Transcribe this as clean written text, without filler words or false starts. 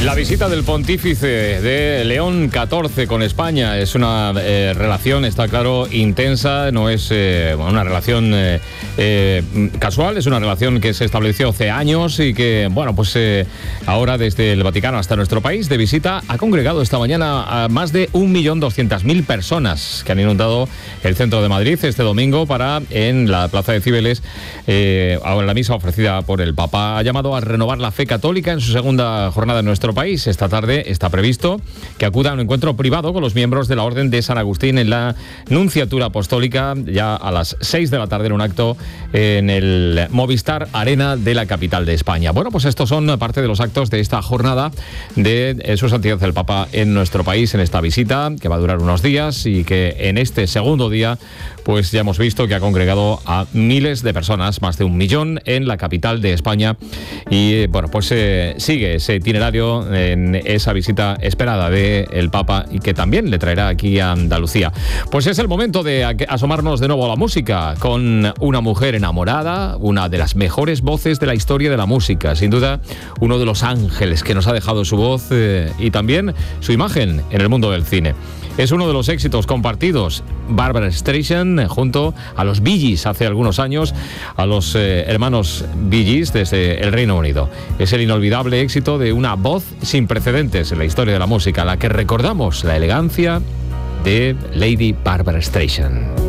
La visita del pontífice de León XIV con España es una relación, está claro, intensa, no es una relación casual, es una relación que se estableció hace años y que, bueno, pues ahora desde el Vaticano hasta nuestro país de visita ha congregado esta mañana a más de 1.200.000 personas que han inundado el centro de Madrid este domingo para, en la Plaza de Cibeles, la misa ofrecida por el Papa. Ha llamado a renovar la fe católica en su segunda jornada en nuestro país. Esta tarde está previsto que acuda a un encuentro privado con los miembros de la Orden de San Agustín en la Nunciatura Apostólica, ya a las 6 de la tarde en un acto en el Movistar Arena de la capital de España. Bueno, pues estos son parte de los actos de esta jornada de Su Santidad el Papa en nuestro país, en esta visita que va a durar unos días y que en este segundo día pues ya hemos visto que ha congregado a miles de personas, más de 1 millón en la capital de España. Y bueno, pues sigue ese itinerario en esa visita esperada del Papa y que también le traerá aquí a Andalucía. Pues es el momento de asomarnos de nuevo a la música con una mujer enamorada, una de las mejores voces de la historia de la música, sin duda uno de los ángeles que nos ha dejado su voz y también su imagen en el mundo del cine. Es uno de los éxitos compartidos, Barbra Streisand, junto a los Bee Gees hace algunos años, a los hermanos Bee Gees desde el Reino Unido. Es el inolvidable éxito de una voz sin precedentes en la historia de la música, la que recordamos, la elegancia de Lady Barbra Streisand.